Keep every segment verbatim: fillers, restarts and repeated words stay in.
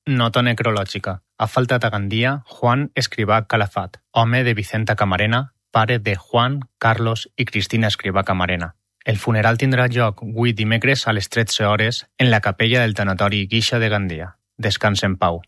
Nota necrològica. Ha faltat a Gandia Juan Escrivà Calafat, home de Vicenta Camarena, pare de Juan, Carlos i Cristina Escrivà Camarena. El funeral tindrà lloc avui dimecres a les tretze hores en la capella del tanatori Guixa de Gandia. Descansa en pau.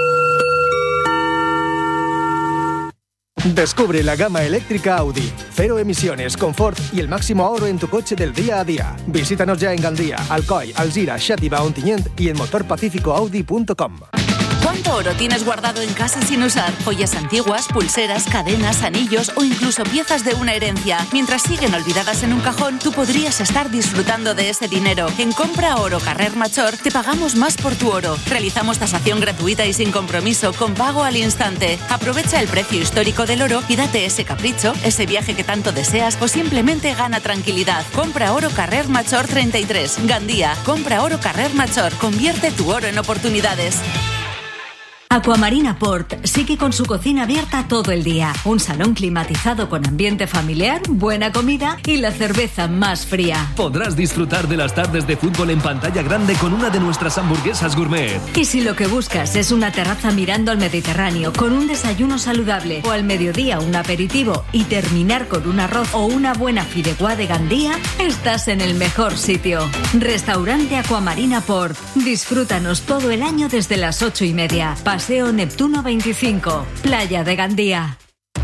Descubre la gama eléctrica Audi. Cero emisiones, confort y el máximo ahorro en tu coche del día a día. Visítanos ya en Gandía, Alcoy, Alzira, Xàtiva, Ontinyent y en motor pacífico audi punto com. ¿Cuánto oro tienes guardado en casa sin usar? Joyas antiguas, pulseras, cadenas, anillos o incluso piezas de una herencia. Mientras siguen olvidadas en un cajón, tú podrías estar disfrutando de ese dinero. En Compra Oro Carrer Major te pagamos más por tu oro. Realizamos tasación gratuita y sin compromiso, con pago al instante. Aprovecha el precio histórico del oro y date ese capricho, ese viaje que tanto deseas o simplemente gana tranquilidad. Compra Oro Carrer Major treinta y tres, Gandía. Compra Oro Carrer Major. Convierte tu oro en oportunidades. Aquamarina Port sigue con su cocina abierta todo el día. Un salón climatizado con ambiente familiar, buena comida y la cerveza más fría. Podrás disfrutar de las tardes de fútbol en pantalla grande con una de nuestras hamburguesas gourmet. Y si lo que buscas es una terraza mirando al Mediterráneo con un desayuno saludable o al mediodía un aperitivo y terminar con un arroz o una buena fideuà de Gandía, estás en el mejor sitio. Restaurante Aquamarina Port. Disfrútanos todo el año desde las ocho y media. Paseo Neptuno veinticinco, Playa de Gandía.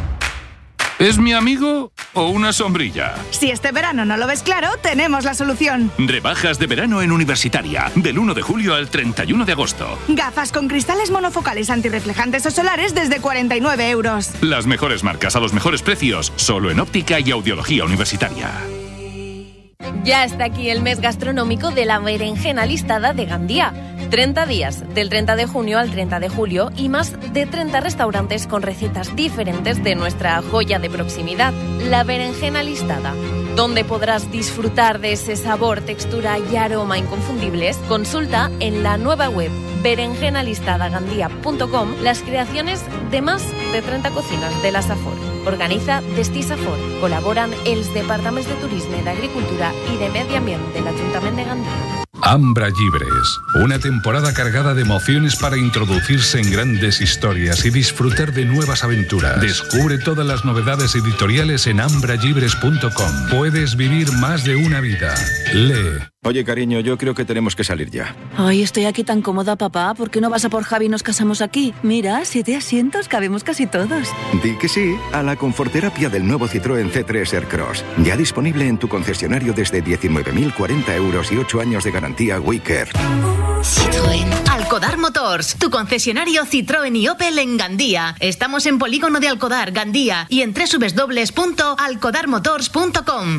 ¿Es mi amigo o una sombrilla? Si este verano no lo ves claro, tenemos la solución. Rebajas de verano en Universitaria, del uno de julio al treinta y uno de agosto. Gafas con cristales monofocales antirreflejantes o solares desde cuarenta y nueve euros. Las mejores marcas a los mejores precios, solo en Óptica y Audiología Universitaria. Ya está aquí el mes gastronómico de la berenjena listada de Gandía. treinta días, del treinta de junio al treinta de julio, y más de treinta restaurantes con recetas diferentes de nuestra joya de proximidad, la berenjena listada, donde podrás disfrutar de ese sabor, textura y aroma inconfundibles. Consulta en la nueva web berenjena listada gandía punto com las creaciones de más de treinta cocinas de la Safor. Organiza Destí Safor. Colaboran els departaments de Turisme, d'Agricultura y de Medio Ambiente del Ayuntamiento de Gandía. Ambra Llibres, una temporada cargada de emociones para introducirse en grandes historias y disfrutar de nuevas aventuras. Descubre todas las novedades editoriales en ambra llibres punto com. Puedes vivir más de una vida. Lee. Oye, cariño, yo creo que tenemos que salir ya. Ay, estoy aquí tan cómoda, papá. ¿Por qué no vas a por Javi y nos casamos aquí? Mira, siete asientos, cabemos casi todos. Di que sí a la conforterapia del nuevo Citroën C tres Aircross. Ya disponible en tu concesionario desde diecinueve mil cuarenta euros y ocho años de garantía WeCare. Citroën. Alcodar Motors, tu concesionario Citroën y Opel en Gandía. Estamos en Polígono de Alcodar, Gandía, y en doble u doble u doble u punto alcodar motors punto com.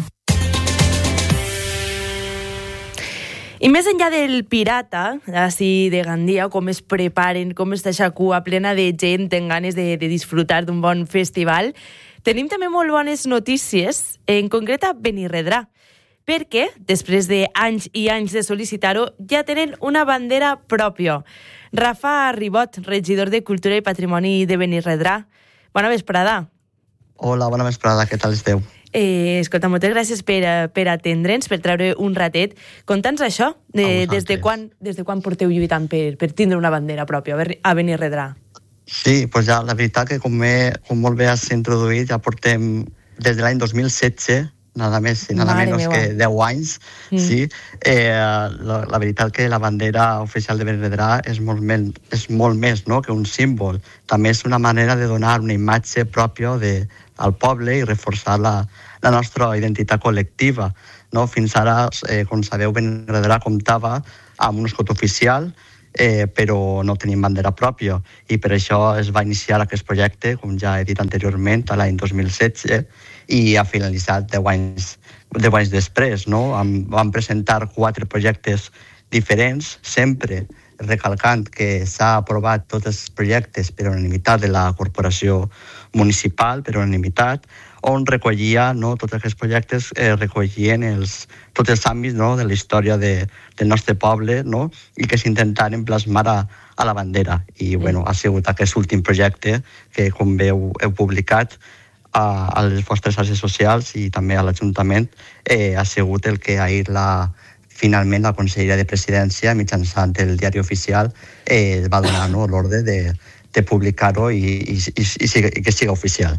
I més enllà del pirata, així de Gandia, com es preparen, com està aquesta cua plena de gent en ganes de, de disfrutar d'un bon festival, tenim també molt bones notícies, en concret a Benirredrà, perquè, després d'anys i anys de sol·licitar-ho, ja tenen una bandera pròpia. Rafa Ribot, regidor de Cultura i Patrimoni de Benirredrà. Bona vesprada. Hola, bona vesprada, què tal esteu? Eh, escolta, moltes gràcies per, per atendre'ns, per treure un ratet. Conta'ns això, de, des, de quan, des de quan porteu lluitant per, per tindre una bandera pròpia a Benirredrà? Sí, pues ja, la veritat que com, he, com molt bé has introduït, ja portem des de l'any dos mil setze, nada més i nada menys que deu anys, mm. sí. Eh, la, la veritat que la bandera oficial de Benirredrà és molt, men, és molt més, no?, que un símbol. També és una manera de donar una imatge pròpia de, al poble i reforçar la, la nostra identitat col·lectiva. No? Fins ara, eh, com sabeu, Benirredrà comptava amb un escut oficial, eh, però no tenim bandera pròpia, i per això es va iniciar aquest projecte, com ja he dit anteriorment, a l'any dos mil setze, i ha finalitzat deu anys, deu anys després. No? Vam presentar quatre projectes diferents, sempre recalcant que s'ha aprovat tots els projectes per unanimitat de la corporació municipal, per unanimitat, on recollia, no, tots aquests projectes eh, recollien els, tots els àmbits, no, de la història de, del nostre poble, no, i que s'intentaren plasmar a, a la bandera. I bueno, ha sigut aquest últim projecte que, com veu, heu publicat a, a les vostres xarxes socials i també a l'Ajuntament, eh, ha sigut el que ahir la finalment la Conselleria de Presidència, mitjançant el diari oficial, eh, va donar no, l'ordre de, de publicar-ho i, i, i, i, i que siga oficial.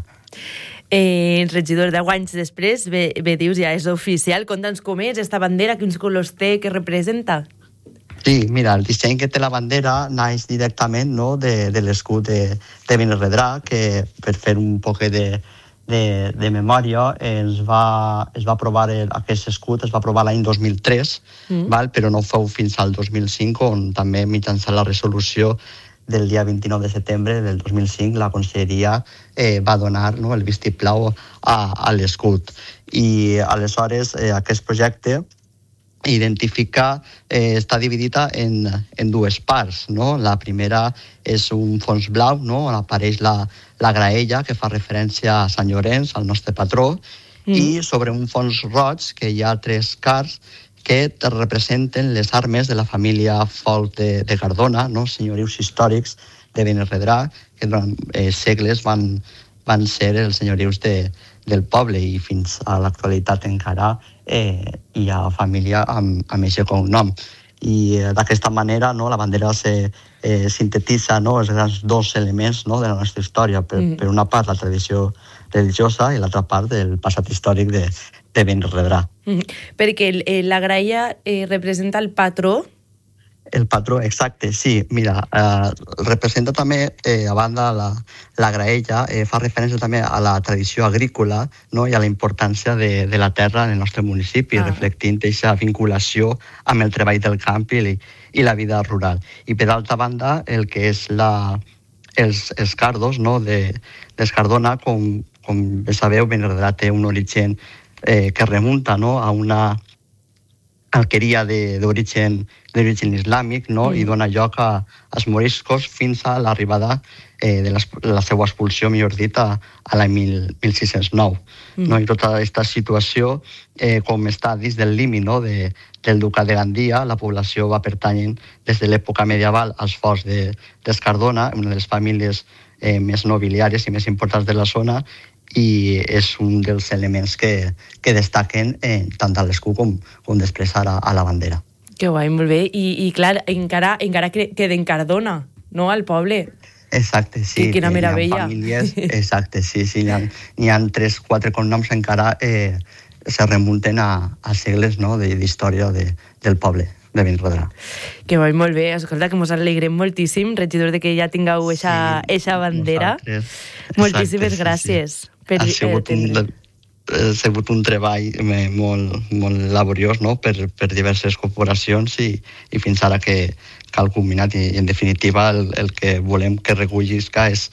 Eh, regidor, deu anys després, bé, bé dius, ja és oficial. Conta'ns com és esta bandera, quins colors té, què representa? Sí, mira, el disseny que té la bandera naix directament no, de, de l'escut de, de Benirredrà, que per fer un poc de... De, de memòria, es va, es va aprovar el, aquest escut, es va aprovar l'any dos mil tres, mm. val? Però no fou fins al dos mil cinc, on també mitjançant la resolució del dia vint-i-nou de setembre del dos mil cinc la Conselleria eh, va donar no, el vistiplau a, a l'escut. I aleshores eh, aquest projecte identifica, eh, està dividida en, en dues parts. No? La primera és un fons blau, no? On apareix la, la graella, que fa referència a Sant Llorenç, al nostre patró, mm. i sobre un fons roig, que hi ha tres cars que representen les armes de la família Folk de, de Cardona, no? Senyorius històrics de Benirredrà, que durant eh, segles van, van ser els senyorius de, del poble, i fins a l'actualitat encara eh, hi ha família amb, amb aquest cognom. I eh, d'aquesta manera no, la bandera se eh, sintetitza no, els grans dos elements no, de la nostra història. Per, mm. per una part, la tradició religiosa, i l'altra part, el passat històric de, de Benirredrà. Mm. Perquè eh, la graella eh, representa el patró. El patró, exacte, sí. Mira, eh, representa també, eh, a banda, la, la graella, eh, fa referència també a la tradició agrícola no? I a la importància de, de la terra en el nostre municipi, ah. reflectint aquesta vinculació amb el treball del camp i, i la vida rural. I per altra banda, el que és la, els, els cardos no? de, d'Escardona, com, com bé sabeu, Benirredrà té un origen eh, que remunta no? a una alqueria d'origen d'origen islàmic, no? Mm. I dona lloc a, als moriscos fins a l'arribada eh, de la, la seva expulsió, millor dit, a, a l'any mil sis-cents nou. Mm. No? I tota aquesta situació, eh, com està dins del límit no? de, del Ducat de Gandia, la població va pertanyent des de l'època medieval als forts d'Escardona, de, una de les famílies eh, més nobiliàries i més importants de la zona, i és un dels elements que, que destaquen eh, tant a l'escut com, com després ara a la bandera. Que guai, molt bé. I, i clar, encara, encara queda en Cardona, no?, al poble. Exacte, sí. Quina meravella. Famílies, exacte, sí, sí. N'hi ha, n'hi ha tres, quatre cognoms encara eh, se remunten a, a segles no, d'història de, del poble de Benirredrà. Que guai, molt bé. Escolta, que mos alegrem moltíssim, regidor, de que ja tingueu eixa sí, bandera. Moltíssimes exacte, gràcies. Sí, sí. Per, ha sigut un, ha sigut un treball molt, molt laboriós no? per, per diverses corporacions i, i fins ara que, que ha culminat. I, en definitiva, el, el que volem que recollisca és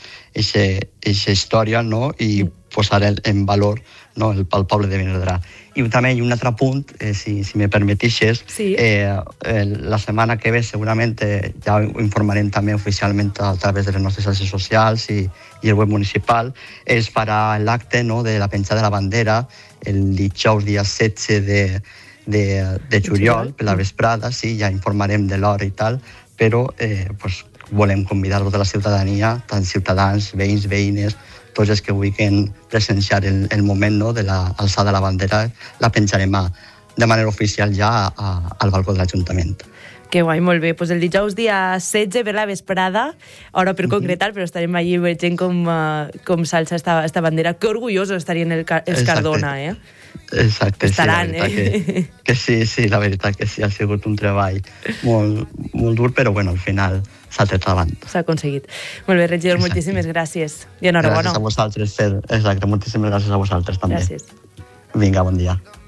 aquesta història no? I posar el, en valor no? el, el poble de Benirredrà. I també hi ha un altre punt, eh, si, si me permetixes, sí. eh, eh, la setmana que ve segurament eh, ja ho informarem també oficialment a través de les nostres xarxes socials i, i el web municipal, es farà l'acte no, de la penjada de la bandera el dijous dia setze de, de, de juliol, per la vesprada, sí, ja informarem de l'hora i tal, però eh, pues, volem convidar tota la ciutadania, tant ciutadans, veïns, veïnes, tots els que vulguin presenciar el, el moment no, de l'alçada de la bandera, la penjarem a, de manera oficial ja a, a, al balcó de l'Ajuntament. Que guai, molt bé. Pues el dijous dia setze per la vesprada, hora per concretar, però estarem allí veient com, uh, com s'alça esta, esta bandera. Que orgullosos estarien el, els Cardona, eh? Exacte, estaran, sí, la veritat eh? que, que sí, sí, la veritat que sí, ha sigut un treball molt, molt dur, però bueno, al final s'ha tret davant. S'ha aconseguit. Molt bé, regidor, exacte. Moltíssimes gràcies. I enhorabona. Gràcies a vosaltres, exacte, moltíssimes gràcies a vosaltres també. Gràcies. Vinga, bon dia.